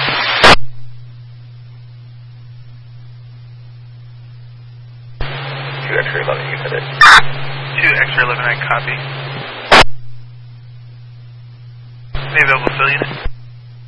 X-ray 11, you hit it. 2 X-ray 11, I copy. Navy Available Fill Unit.